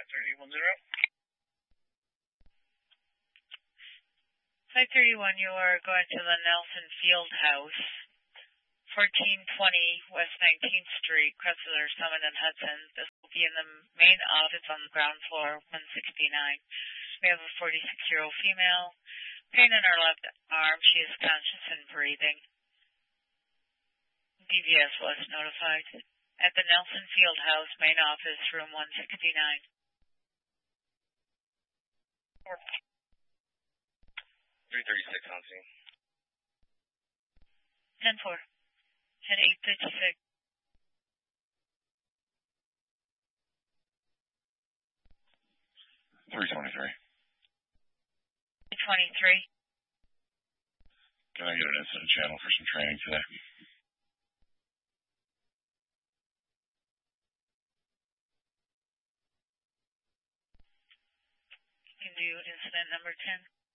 531, you are going to the Nelson Field House, 1420 West 19th Street, Cresseler Summit and Hudson. This will be in the main office on the ground floor, 169. We have a 46-year-old female. Pain in her left arm. She is conscious and breathing. DVS was notified. At the Nelson Field House, main office, room 169. 336 on scene. 10-4. At 856. 323. 23. Can I get an incident channel for some training today? You can do incident number 10.